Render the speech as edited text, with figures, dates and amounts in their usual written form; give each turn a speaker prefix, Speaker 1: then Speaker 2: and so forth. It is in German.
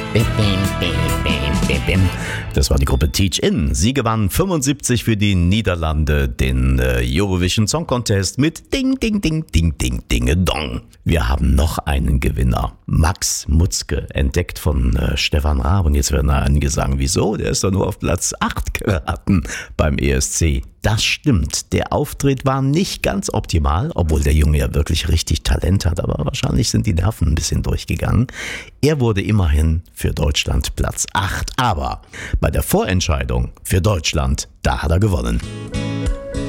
Speaker 1: Das war die Gruppe Teach In. Sie gewann 75 für die Niederlande den Eurovision Song Contest mit Ding, Ding, Ding, Ding, Ding, Dinge, Dong. Wir haben noch einen Gewinner. Max Mutzke, entdeckt von Stefan Raab. Und jetzt werden einige sagen, wieso? Der ist doch nur auf Platz 8 geraten beim ESC. Das stimmt. Der Auftritt war nicht ganz optimal, obwohl der Junge ja wirklich richtig Talent hat. Aber wahrscheinlich sind die Nerven ein bisschen durchgegangen. Er wurde immerhin für Deutschland Platz 8. Aber bei der Vorentscheidung für Deutschland, da hat er gewonnen.